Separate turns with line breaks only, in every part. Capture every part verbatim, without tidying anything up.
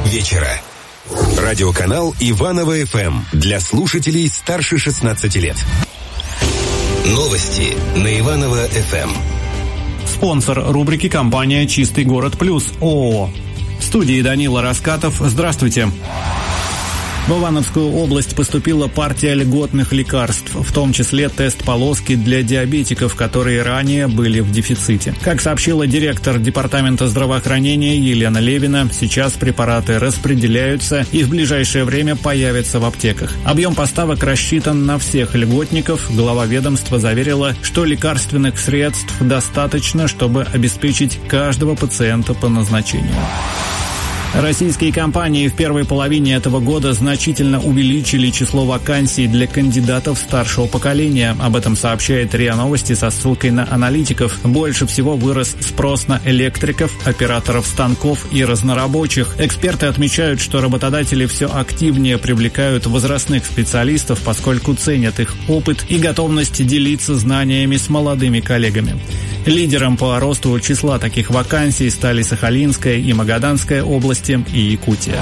вечера. Радиоканал Иваново-ФМ для слушателей старше шестнадцати лет. Новости на Иваново-ФМ.
Спонсор рубрики — компания «Чистый город плюс» ООО. В студии Данила Раскатов. Здравствуйте. В Ивановскую область поступила партия льготных лекарств, в том числе тест-полоски для диабетиков, которые ранее были в дефиците. Как сообщила директор департамента здравоохранения Елена Левина, сейчас препараты распределяются и в ближайшее время появятся в аптеках. Объем поставок рассчитан на всех льготников. Глава ведомства заверила, что лекарственных средств достаточно, чтобы обеспечить каждого пациента по назначению. Российские компании в первой половине этого года значительно увеличили число вакансий для кандидатов старшего поколения. Об этом сообщает РИА Новости со ссылкой на аналитиков. Больше всего вырос спрос на электриков, операторов станков и разнорабочих. Эксперты отмечают, что работодатели все активнее привлекают возрастных специалистов, поскольку ценят их опыт и готовность делиться знаниями с молодыми коллегами. Лидером по росту числа таких вакансий стали Сахалинская и Магаданская области и Якутия.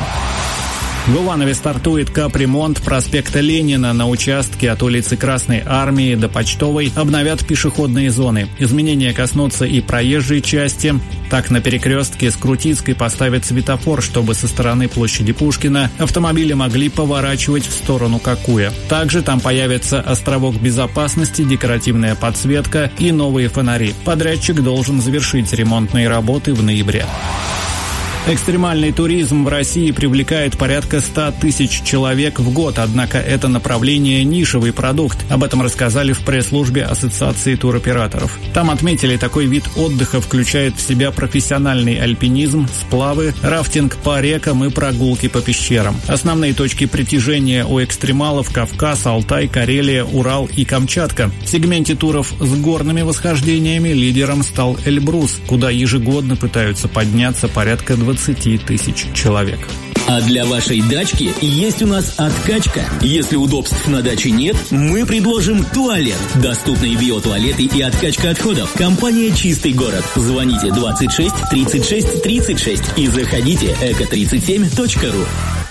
В Иванове стартует капремонт проспекта Ленина. На участке от улицы Красной Армии до Почтовой обновят пешеходные зоны. Изменения коснутся и проезжей части. Так, на перекрестке с Крутицкой поставят светофор, чтобы со стороны площади Пушкина автомобили могли поворачивать в сторону Кокуя. Также там появится островок безопасности, декоративная подсветка и новые фонари. Подрядчик должен завершить ремонтные работы в ноябре. Экстремальный туризм в России привлекает порядка ста тысяч человек в год, однако это направление – нишевый продукт. Об этом рассказали в пресс-службе Ассоциации туроператоров. Там отметили, такой вид отдыха включает в себя профессиональный альпинизм, сплавы, рафтинг по рекам и прогулки по пещерам. Основные точки притяжения у экстремалов – Кавказ, Алтай, Карелия, Урал и Камчатка. В сегменте туров с горными восхождениями лидером стал Эльбрус, куда ежегодно пытаются подняться порядка двадцати тысяч человек.
А для вашей дачки есть у нас откачка. Если удобств на даче нет, мы предложим туалет. Доступные биотуалеты и откачка отходов. Компания «Чистый город». Звоните двадцать шесть тридцать шесть тридцать шесть и заходите эко тридцать семь точка ру.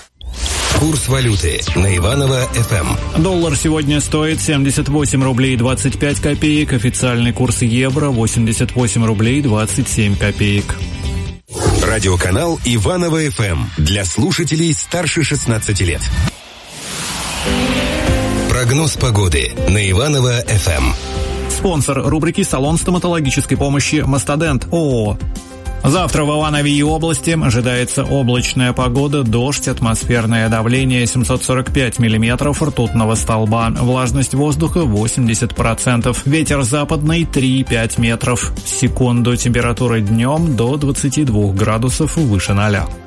Курс валюты на Иваново-ФМ.
Доллар сегодня стоит семьдесят восемь рублей двадцать пять копеек. Официальный курс евро восемьдесят восемь рублей двадцать семь копеек.
Радиоканал Иваново-ФМ для слушателей старше шестнадцати лет. Прогноз погоды на Иваново-ФМ.
Спонсор рубрики — салон стоматологической помощи «Мастодент» ООО. Завтра в Иванове и области ожидается облачная погода, дождь, атмосферное давление семьсот сорок пять миллиметров ртутного столба, влажность воздуха восемьдесят процентов, ветер западный три-пять метров в секунду, температура днем до двадцати двух градусов выше ноля.